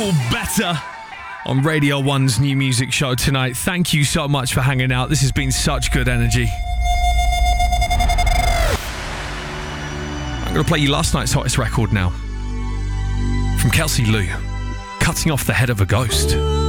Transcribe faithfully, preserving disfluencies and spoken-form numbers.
Equal Better on Radio one's new music show tonight. Thank you so much for hanging out. This has been such good energy. I'm going to play you last night's hottest record now. From Kelsey Lou, Cutting Off the Head of a Ghost.